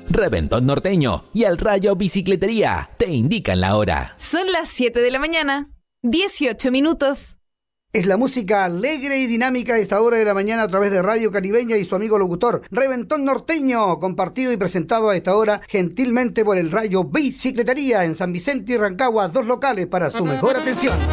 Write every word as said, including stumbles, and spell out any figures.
Reventón Norteño y El Rayo Bicicletería te indican la hora. Son las siete de la mañana, dieciocho minutos. Es la música alegre y dinámica a esta hora de la mañana a través de Radio Caribeña y su amigo locutor Reventón Norteño, compartido y presentado a esta hora gentilmente por El Rayo Bicicletería en San Vicente y Rancagua, dos locales para su mejor atención.